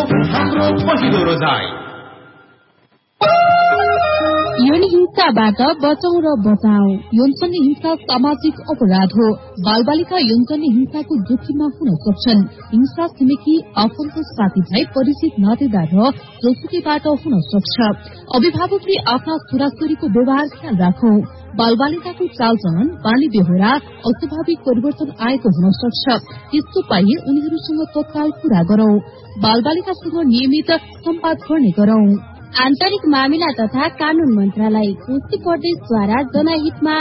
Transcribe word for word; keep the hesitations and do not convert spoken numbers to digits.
हाम्रो पहिलो रोजाइ। यौन हिंसाबाट बचाउ र बचाऊ। यौनजन्य हिंसा सामाजिक अपराध हो। बालबालिका यौनजन्य हिंसाको जोखिममा हुन सक्छन्। हिंसा छिमेकी आफन्त साथीभाइ परिचित नातेदार र जोसुकैबाट हुन सक्छ। अभिभावकले आफ्ना छोराछोरीको व्यवहार ख्याल राखौं। बालबालिकाको चालचलन बानी बेहोरा अस्वाभाविक परिवर्तन आएको हुन सक्छ। त्यस्तो पाइए उनीहरूसँग तत्काल कुरा गरौं। बालबालिकासँग नियमित सम्वाद गर्ने गरौं। आन्तरिक मामिला तथा कानून मन्त्रालय कोशी प्रदेशद्वारा जनहितमा